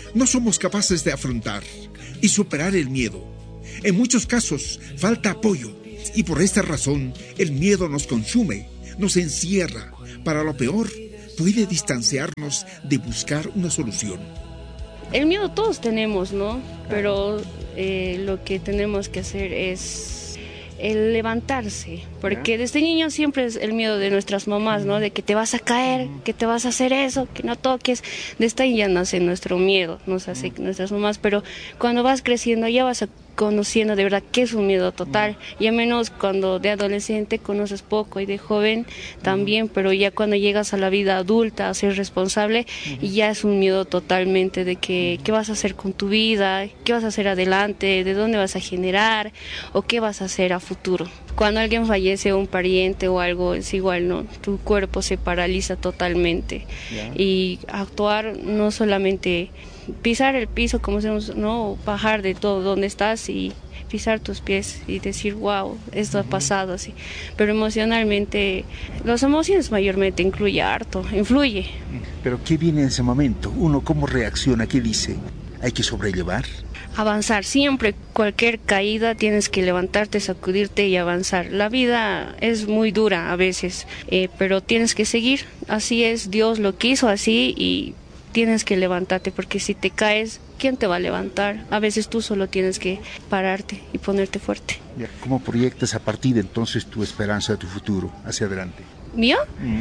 no somos capaces de afrontar y superar el miedo. En muchos casos falta apoyo y por esta razón el miedo nos consume, nos encierra. Para lo peor, puede distanciarnos de buscar una solución. El miedo todos tenemos, ¿no? Pero lo que tenemos que hacer es el levantarse, porque desde niños siempre es el miedo de nuestras mamás, ¿no? De que te vas a caer, que te vas a hacer eso, que no toques. Desde ahí ya nace nuestro miedo, nos hace nuestras mamás, pero cuando vas creciendo ya vas conociendo de verdad qué es un miedo total, y al menos cuando de adolescente conoces poco y de joven también, pero ya cuando llegas a la vida adulta a ser responsable, y ya es un miedo totalmente de que qué vas a hacer con tu vida, qué vas a hacer adelante, de dónde vas a generar o qué vas a hacer a futuro. Cuando alguien fallece, un pariente o algo, es igual, ¿no? Tu cuerpo se paraliza totalmente. Y actuar no solamente pisar el piso, como decimos, no, bajar de todo donde estás y pisar tus pies y decir, wow, esto ha pasado así. Pero emocionalmente, las emociones mayormente influye. Pero ¿qué viene en ese momento? ¿Uno cómo reacciona? ¿Qué dice? ¿Hay que sobrellevar? Avanzar, siempre, cualquier caída tienes que levantarte, sacudirte y avanzar. La vida es muy dura a veces, pero tienes que seguir, así es, Dios lo quiso así y tienes que levantarte, porque si te caes, ¿quién te va a levantar? A veces tú solo tienes que pararte y ponerte fuerte. ¿Cómo proyectas a partir de entonces tu esperanza, tu futuro, hacia adelante? ¿Mío?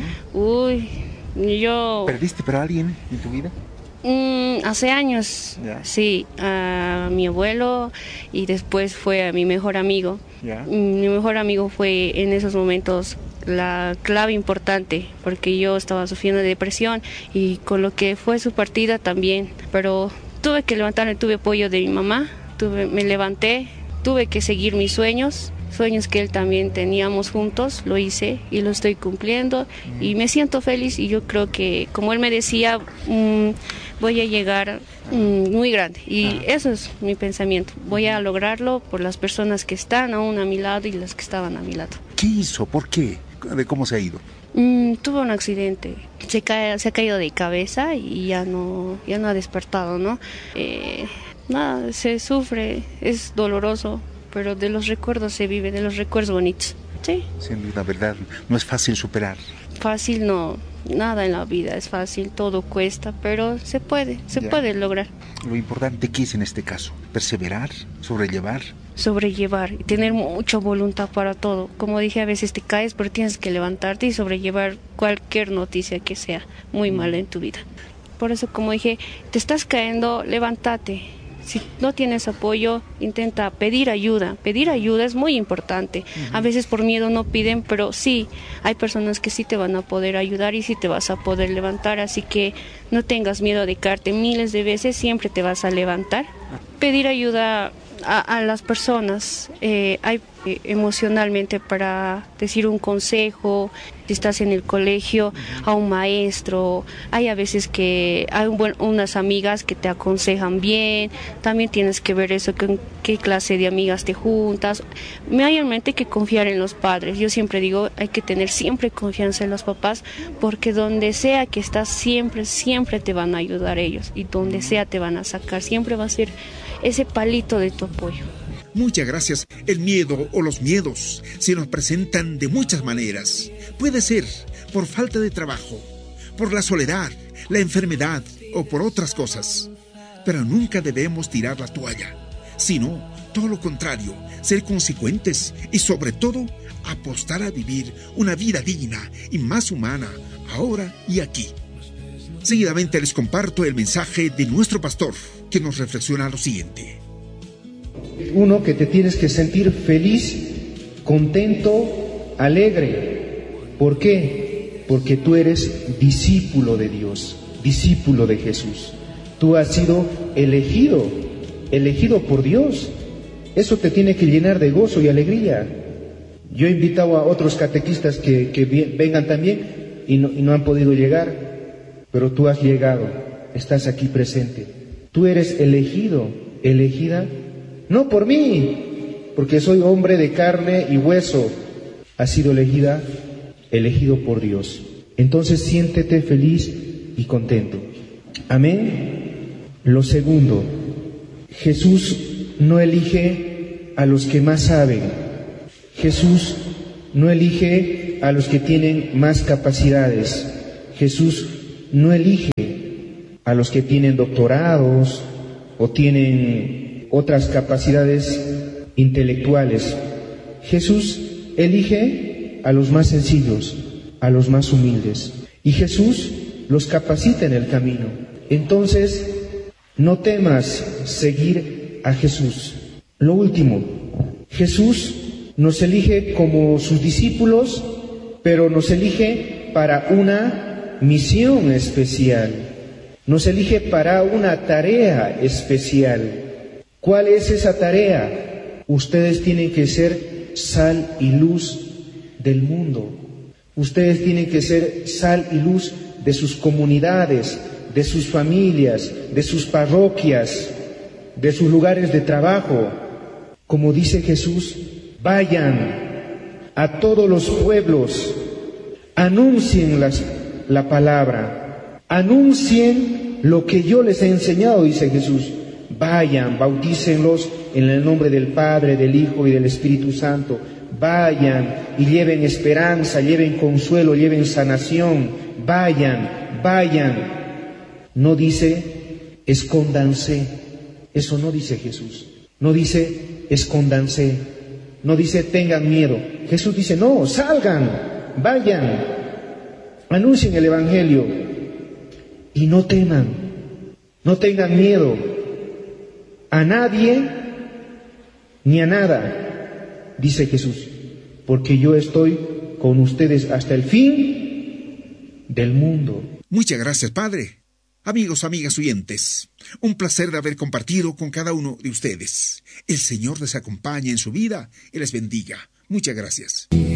Uy, yo... ¿Perdiste para alguien en tu vida? Hace años, sí, a mi abuelo y después fue a mi mejor amigo. Mi mejor amigo fue en esos momentos la clave importante, porque yo estaba sufriendo de depresión y con lo que fue su partida también, pero tuve que levantarme, tuve apoyo de mi mamá, me levanté, tuve que seguir mis sueños que él también teníamos juntos, lo hice y lo estoy cumpliendo y me siento feliz, y yo creo que, como él me decía, voy a llegar muy grande, y eso es mi pensamiento, voy a lograrlo por las personas que están aún a mi lado y las que estaban a mi lado. ¿Qué hizo? ¿Por qué? ¿De cómo se ha ido? Tuvo un accidente, se ha caído de cabeza y ya no ha despertado, ¿no? Nada, se sufre, es doloroso, pero de los recuerdos se vive, de los recuerdos bonitos, ¿sí? Sin duda, verdad, no es fácil superar. Fácil no, nada en la vida es fácil, todo cuesta, pero se puede lograr. Lo importante que es en este caso, perseverar, sobrellevar Y tener mucha voluntad para todo. Como dije, a veces te caes, pero tienes que levantarte y sobrellevar cualquier noticia que sea muy mala en tu vida. Por eso, como dije, te estás cayendo, levántate. Si no tienes apoyo, intenta pedir ayuda. Pedir ayuda es muy importante. A veces por miedo no piden, pero sí, hay personas que sí te van a poder ayudar y sí te vas a poder levantar. Así que no tengas miedo de caerte miles de veces, siempre te vas a levantar. Pedir ayuda a las personas, hay emocionalmente, para decir un consejo, si estás en el colegio, a un maestro, hay a veces que hay unas amigas que te aconsejan bien, también tienes que ver eso, con qué clase de amigas te juntas. Mayormente hay que confiar en los padres, yo siempre digo, hay que tener siempre confianza en los papás, porque donde sea que estás, siempre te van a ayudar ellos, y donde sea te van a sacar, siempre va a ser ese palito de tu apoyo. Muchas gracias. El miedo o los miedos se nos presentan de muchas maneras. Puede ser por falta de trabajo, por la soledad, la enfermedad o por otras cosas. Pero nunca debemos tirar la toalla, sino todo lo contrario, ser consecuentes y sobre todo apostar a vivir una vida digna y más humana ahora y aquí. Seguidamente les comparto el mensaje de nuestro pastor, que nos reflexiona lo siguiente. Uno, que te tienes que sentir feliz, contento, alegre. ¿Por qué? Porque tú eres discípulo de Dios, discípulo de Jesús. Tú has sido elegido por Dios. Eso te tiene que llenar de gozo y alegría. Yo he invitado a otros catequistas que vengan también y no han podido llegar, pero tú has llegado, estás aquí presente. Tú eres elegido, elegida, no por mí, porque soy hombre de carne y hueso. Has sido elegido por Dios. Entonces siéntete feliz y contento. Amén. Lo segundo, Jesús no elige a los que más saben. Jesús no elige a los que tienen más capacidades. Jesús no elige a los que tienen doctorados o tienen otras capacidades intelectuales. Jesús elige a los más sencillos, a los más humildes. Y Jesús los capacita en el camino. Entonces, no temas seguir a Jesús. Lo último, Jesús nos elige como sus discípulos, pero nos elige para una misión especial. Nos elige para una tarea especial. ¿Cuál es esa tarea? Ustedes tienen que ser sal y luz del mundo. Ustedes tienen que ser sal y luz de sus comunidades, de sus familias, de sus parroquias, de sus lugares de trabajo. Como dice Jesús, vayan a todos los pueblos, anuncien la palabra, anuncien lo que yo les he enseñado, dice Jesús. Vayan, bautícenlos en el nombre del Padre, del Hijo y del Espíritu Santo. Vayan y lleven esperanza, lleven consuelo, lleven sanación. Vayan, vayan. No dice, escóndanse. Eso no dice Jesús. No dice, escóndanse. No dice, tengan miedo. Jesús dice, no, salgan, vayan, anuncien el Evangelio y no teman, no tengan miedo a nadie ni a nada, dice Jesús, porque yo estoy con ustedes hasta el fin del mundo. Muchas gracias, Padre. Amigos, amigas oyentes, un placer de haber compartido con cada uno de ustedes. El Señor les acompañe en su vida y les bendiga. Muchas gracias.